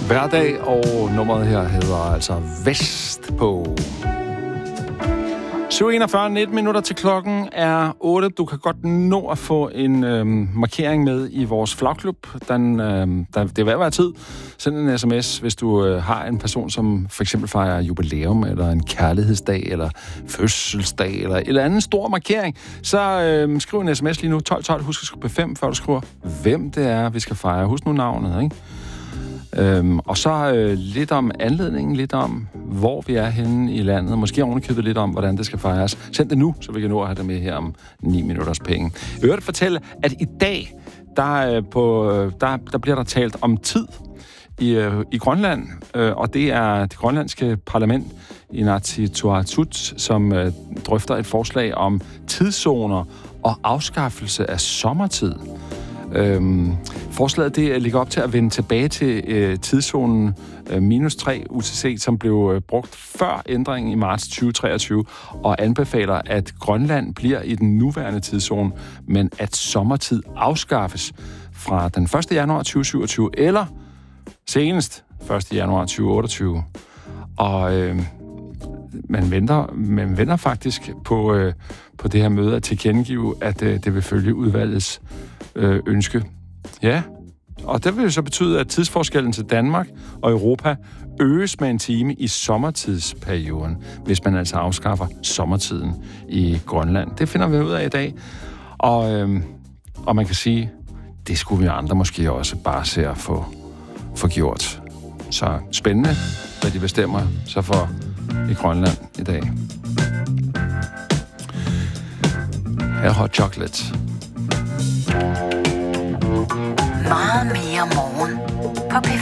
Hverdag, og nummeret her hedder altså Vestpå. 7:41, 19 minutter til klokken er 8. Du kan godt nå at få en markering med i vores flagklub. Det er ved at være tid. Send en sms, hvis du har en person, som for eksempel fejrer jubilæum, eller en kærlighedsdag, eller fødselsdag, eller anden stor markering. Så skriv en sms lige nu, 1212. Husk at skrive P5, før du skriver, hvem det er, vi skal fejre. Husk nu navnet, ikke? Og så lidt om anledningen, lidt om, hvor vi er henne i landet. Måske ovenikøbet lidt om, hvordan det skal fejres. Send det nu, så vi kan nå at have det med her om 9 minutters penge. Jeg vil fortælle, at i dag, der bliver der talt om tid i Grønland. Og det er det grønlandske parlament, Inatsisartut, som drøfter et forslag om tidszoner og afskaffelse af sommertid. Forslaget det ligger op til at vende tilbage til tidszonen -3 UTC, som blev brugt før ændringen i marts 2023, og anbefaler, at Grønland bliver i den nuværende tidszone, men at sommertid afskaffes fra den 1. januar 2027, eller senest 1. januar 2028. Og man venter faktisk på det her møde at tilkendegive, at det vil følge udvalgets ønske. Ja, og det vil jo så betyde, at tidsforskellen til Danmark og Europa øges med en time i sommertidsperioden, hvis man altså afskaffer sommertiden i Grønland. Det finder vi ud af i dag. Og man kan sige, det skulle vi andre måske også bare se at få gjort. Så spændende, hvad de bestemmer så for i Grønland i dag. Her Hot Chocolate. Meget mere morgen på P5.